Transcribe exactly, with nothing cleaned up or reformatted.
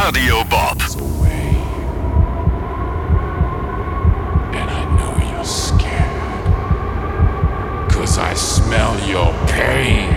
Radio Bob. Away. And I know you're scared. 'Cause I smell your pain.